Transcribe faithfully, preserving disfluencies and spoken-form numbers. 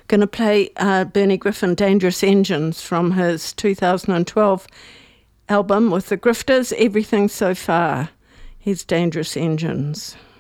going to play uh, Bernie Griffin, Dangerous Engines, from his two thousand twelve album with the Grifters, Everything So Far. Here's Dangerous Engines.